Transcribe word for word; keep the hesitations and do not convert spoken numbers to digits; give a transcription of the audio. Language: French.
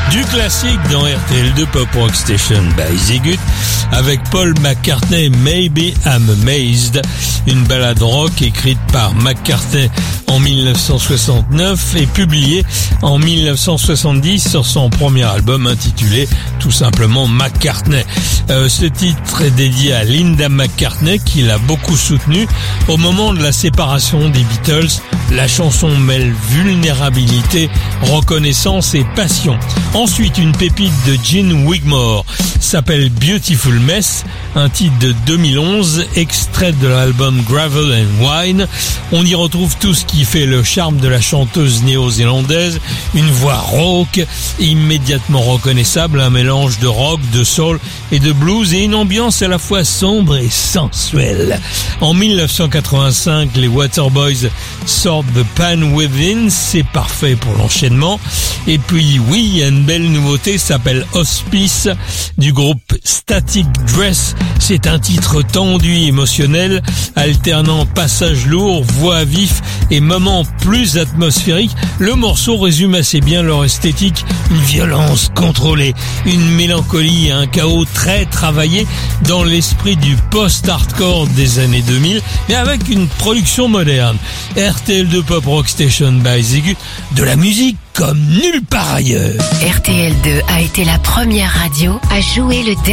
Du classique dans R T L deux Pop Rock Station by Zigut avec Paul McCartney, Maybe I'm Amazed, une ballade rock écrite par McCartney en mille neuf cent soixante-neuf et publiée en mille neuf cent soixante-dix sur son premier album intitulé tout simplement McCartney. Euh, ce titre est dédié à Linda McCartney qui l'a beaucoup soutenu au moment de la séparation des Beatles. La chanson mêle vulnérabilité, reconnaissance et passion. Ensuite, une pépite de Gene Wigmore s'appelle Beautiful Mess, un titre de deux mille onze, extrait de l'album Gravel and Wine. On y retrouve tout ce qui fait le charme de la chanteuse néo-zélandaise, une voix rauque, immédiatement reconnaissable, un mélange de rock, de soul et de blues et une ambiance à la fois sombre et sensuelle. En mille neuf cent quatre-vingt-cinq, les Waterboys sortent The Pan Within, c'est parfait pour l'enchaînement. Et puis oui, une belle nouveauté s'appelle Hospice du groupe Static Dress. C'est un titre tendu et émotionnel, alternant passages lourds, voix vifs et moments plus atmosphériques. Le morceau résume assez bien leur esthétique, une violence contrôlée, une mélancolie et un chaos très travaillé dans l'esprit du post-hardcore des années deux mille, mais avec une production moderne. R T L deux Pop Rock Station by Zigut, de la musique comme nulle part ailleurs. R T L deux a été la première radio à jouer le